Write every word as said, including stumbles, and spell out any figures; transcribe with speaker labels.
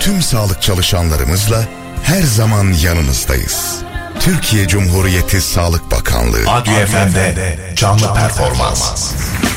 Speaker 1: tüm sağlık çalışanlarımızla her zaman yanınızdayız. Türkiye Cumhuriyeti Sağlık Bakanlığı.
Speaker 2: Adliye F M'de canlı performans.